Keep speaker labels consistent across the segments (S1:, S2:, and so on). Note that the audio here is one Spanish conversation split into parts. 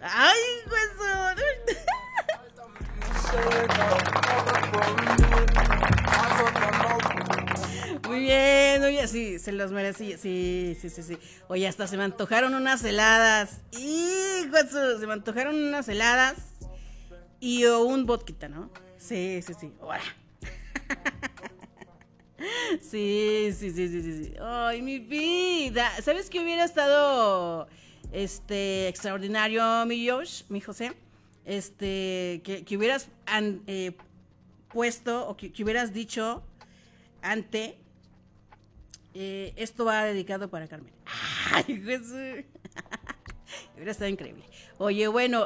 S1: Ay, güey. Muy bien, oye, sí, se los merecía, sí. Oye, hasta se me antojaron unas heladas. Hijo, se me antojaron unas heladas y un vodka, ¿no? Sí. Ahora. Sí. Ay, mi vida. ¿Sabes qué hubiera estado extraordinario, mi Josh, mi José? Que hubieras puesto o que hubieras dicho ante esto va dedicado para Carmen. Ay, Jesús. Hubiera estado increíble. Oye, bueno,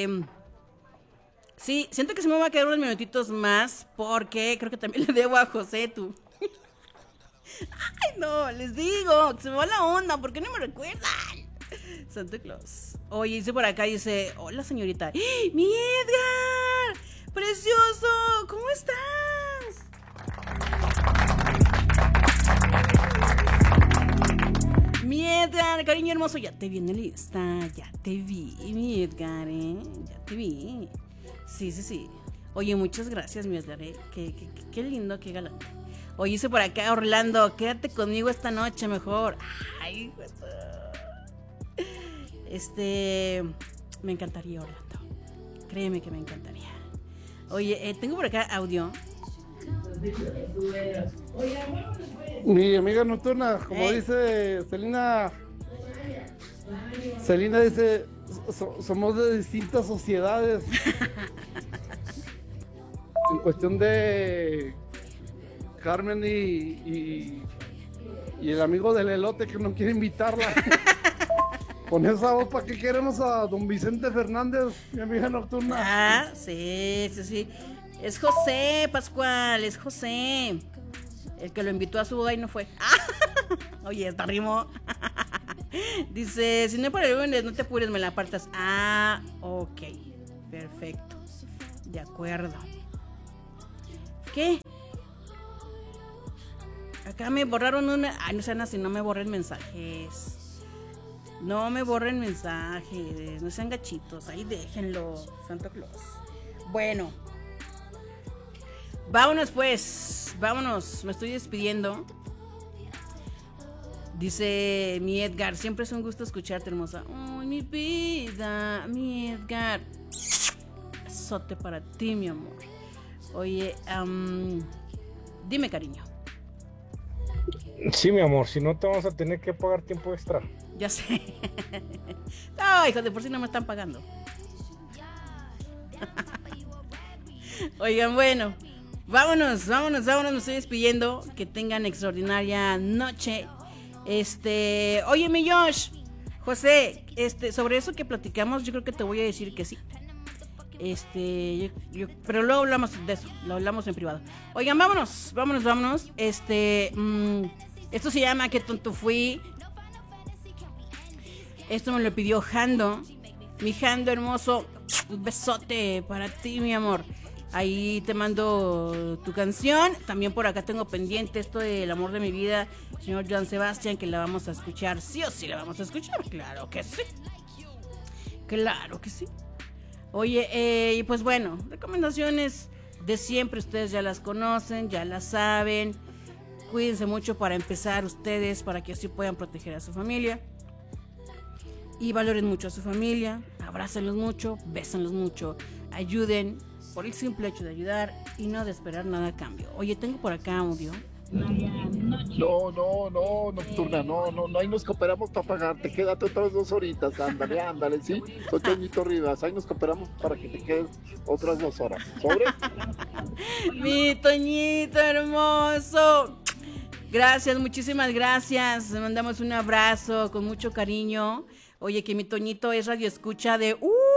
S1: sí, siento que se me va a quedar unos minutitos más porque creo que también le debo a José tú. Ay, no, les digo, se me va la onda, ¿por qué no me recuerdan? Santa Claus. Oye, dice por acá, dice, hola señorita. ¡Ah! ¡Mi Edgar! ¡Precioso! ¿Cómo estás? Mi Edgar, cariño hermoso, ya te vi en la lista, ya te vi, mi Edgar, ya te vi. Sí. Oye, muchas gracias, mi Edgar, qué lindo, qué galante. Oye, dice por acá Orlando, quédate conmigo esta noche mejor. Ay, me encantaría, Orlando. Créeme que me encantaría. Oye, tengo por acá audio.
S2: Mi amiga nocturna, como dice Celina dice, somos de distintas sociedades. En cuestión de Carmen y el amigo del elote que no quiere invitarla. Con esa voz, ¿para qué queremos a don Vicente Fernández, mi amiga nocturna?
S1: Ah, sí. Es José, Pascual, es José. El que lo invitó a su boda y no fue. Oye, está rimo. Dice, si no es para el lunes, no te apures, me la apartas. Ok, perfecto. De acuerdo. ¿Qué? Acá me borraron una... Ay, no sean así, no me borren mensajes. No me borren mensajes. No sean gachitos, ahí déjenlo, Santa Claus. Bueno. Vámonos pues, vámonos, me estoy despidiendo. Dice mi Edgar, siempre es un gusto escucharte, hermosa. Ay, mi vida, mi Edgar. Besote para ti, mi amor. Oye, dime, cariño.
S3: Sí, mi amor, si no te vamos a tener que pagar tiempo extra.
S1: Ya sé. No, hijo, de por sí no me están pagando. Oigan, bueno, vámonos, me estoy despidiendo. Que tengan extraordinaria noche. Oye, mi Josh, José, sobre eso que platicamos, yo creo que te voy a decir que sí. Pero luego hablamos de eso, lo hablamos en privado. Oigan, vámonos. Esto se llama Qué tonto fui. Esto me lo pidió Jando. Mi Jando hermoso, un besote para ti, mi amor. Ahí te mando tu canción. También por acá tengo pendiente esto del amor de mi vida, señor Joan Sebastián, que la vamos a escuchar. Sí o sí la vamos a escuchar. Claro que sí. Oye, y pues bueno, recomendaciones de siempre, ustedes ya las conocen, ya las saben. Cuídense mucho para empezar ustedes, para que así puedan proteger a su familia. Y valoren mucho a su familia, abrácenlos mucho, bésenlos mucho, ayuden por el simple hecho de ayudar y no de esperar nada a cambio. Oye, tengo por acá audio.
S2: No, nocturna, no, ahí nos cooperamos para pagarte, quédate otras 2 horitas, ándale, ¿sí? Soy Toñito Rivas, ahí nos cooperamos para que te quedes otras 2 horas, ¿sobre?
S1: Mi Toñito hermoso, gracias, muchísimas gracias, le mandamos un abrazo con mucho cariño. Oye, que mi Toñito es radio escucha de...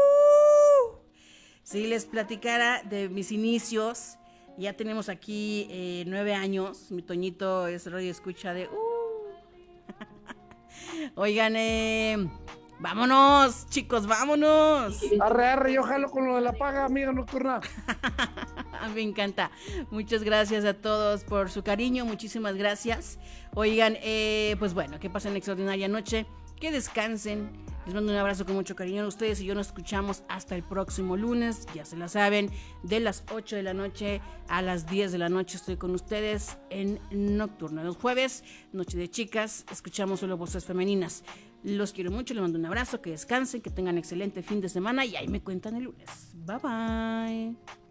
S1: Si les platicara de mis inicios, ya tenemos aquí 9 años. Mi Toñito es radio escucha de... Oigan, vámonos, chicos, vámonos.
S2: Arre, yo jalo con lo de la paga, amiga nocturna.
S1: Me encanta. Muchas gracias a todos por su cariño. Muchísimas gracias. Oigan, pues bueno, que pasen extraordinaria noche. que descansen. Les mando un abrazo con mucho cariño a ustedes y yo nos escuchamos hasta el próximo lunes. Ya se la saben, de las 8 de la noche a las 10 de la noche estoy con ustedes en Nocturno. Los jueves, Noche de Chicas, escuchamos solo voces femeninas. Los quiero mucho, les mando un abrazo, que descansen, que tengan excelente fin de semana y ahí me cuentan el lunes. Bye bye.